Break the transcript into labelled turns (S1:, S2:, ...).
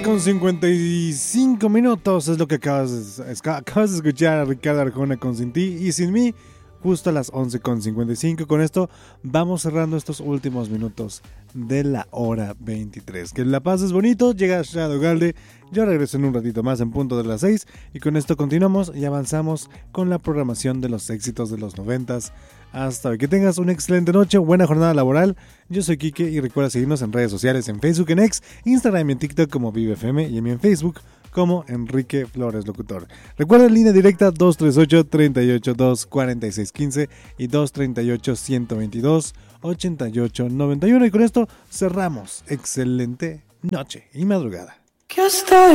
S1: Con 55 minutos es lo que acabas de escuchar a Ricardo Arjona con Sin Ti y Sin Mí, justo a las 11:55. Con esto vamos cerrando estos últimos minutos de la hora 23. Que la pases bonito, llega Shadow Galde, yo regreso en un ratito más en punto de las 6 y con esto continuamos y avanzamos con la programación de los éxitos de los 90s. Hasta hoy, que tengas una excelente noche, buena jornada laboral. Yo soy Quique y recuerda seguirnos en redes sociales, en Facebook, en X, Instagram y en TikTok como ViveFM y en Facebook como Enrique Flores Locutor. Recuerda en línea directa 238-382-4615 y 238-122-8891. Y con esto cerramos. Excelente noche y madrugada.